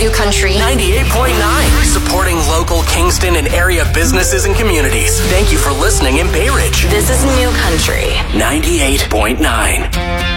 New Country 98.9, supporting local Kingston and area businesses and communities. Thank you for listening in Bay Ridge. This is New Country 98.9.